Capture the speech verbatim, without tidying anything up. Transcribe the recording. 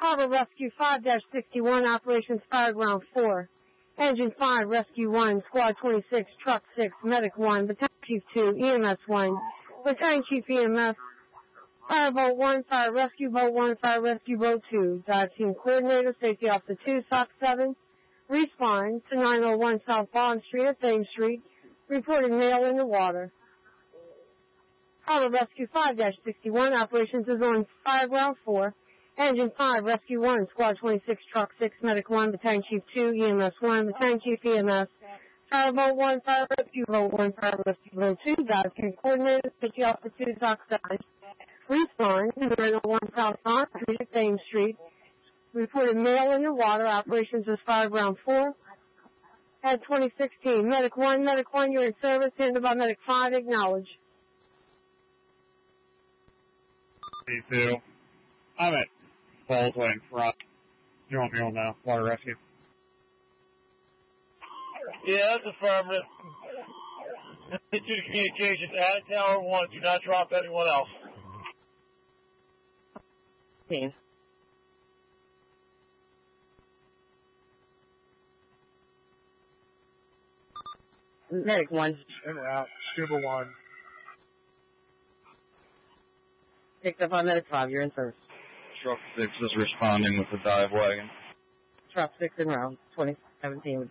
Harbor Rescue five sixty-one, Operations Fire Ground four. Engine five, Rescue one, Squad twenty-six, Truck six, Medic one, Battalion Chief two, E M S one, Battalion Chief E M S, Fire Boat one, Fire Rescue Boat one, Fire Rescue Boat two, Dive Team Coordinator, Safety Officer two, S O C seven, respond to nine oh one South Bond Street at Thames Street, reported male in the water. Harbor Rescue five sixty-one, Operations is on Fire Ground four. Engine five, Rescue one, Squad twenty-six, Truck six, Medic one, Battalion Chief two, E M S one, Battalion Chief E M S, Fire Boat one, Fire Rescue Boat one, Fire Rescue Boat two, Dive Team Coordinator, Safety Officer two, S O C seven, respond to nine oh one South Bond Street at Thames Street, reported male in the water. Operations is Fire Ground four. At twenty sixteen, Medic one, Medic one, you're in service, handled by Medic five, acknowledge. D two, I'm at Baldwin front. You want me on now? Water rescue? Yeah, that's affirmative. Get you to communications at Tower one. Do not drop anyone else. Team. Medic one. In and out. Scuba one. Picked up on Medic five, you're in service. Truck six is responding with the dive wagon. Truck six in round, twenty seventeen.